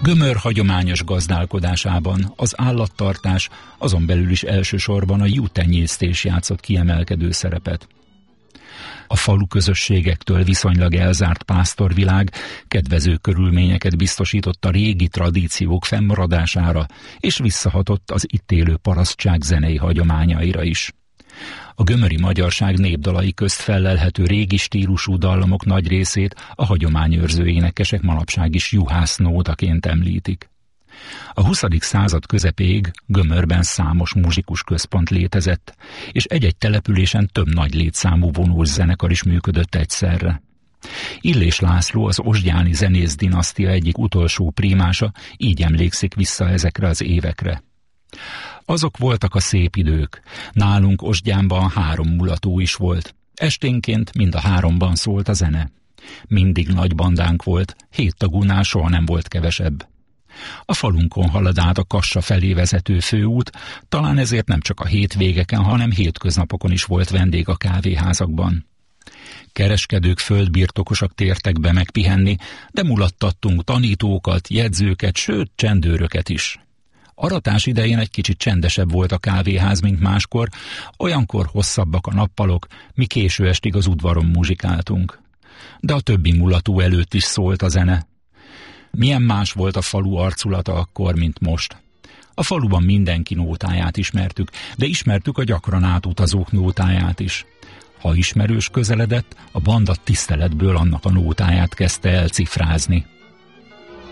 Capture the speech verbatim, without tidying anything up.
Gömör hagyományos gazdálkodásában az állattartás, azon belül is elsősorban a juhtenyésztés játszott kiemelkedő szerepet. A falu közösségektől viszonylag elzárt pásztorvilág kedvező körülményeket biztosított a régi tradíciók fennmaradására, és visszahatott az itt élő parasztság zenei hagyományaira is. A gömöri magyarság népdalai közt fellelhető régi stílusú dallamok nagy részét a hagyományőrző énekesek manapság is juhásznótaként említik. A huszadik század közepéig Gömörben számos muzsikus központ létezett, és egy-egy településen több nagy létszámú vonós zenekar is működött egyszerre. Illés László, az Osgyáni zenész dinasztia egyik utolsó prímása, így emlékszik vissza ezekre az évekre. Azok voltak a szép idők. Nálunk Osgyánban három mulató is volt. Esténként mind a háromban szólt a zene. Mindig nagy bandánk volt, hét tagúnál soha nem volt kevesebb. A falunkon halad át a Kassa felé vezető főút, talán ezért nem csak a hétvégeken, hanem hétköznapokon is volt vendég a kávéházakban. Kereskedők, földbirtokosak tértek be megpihenni, de mulattattunk tanítókat, jegyzőket, sőt csendőröket is. Aratás idején egy kicsit csendesebb volt a kávéház, mint máskor, olyankor hosszabbak a nappalok, mi késő estig az udvaron muzsikáltunk. De a többi mulató előtt is szólt a zene. Milyen más volt a falu arculata akkor, mint most. A faluban mindenki nótáját ismertük, de ismertük a gyakran átutazók nótáját is. Ha ismerős közeledett, a banda tiszteletből annak a nótáját kezdte elcifrázni.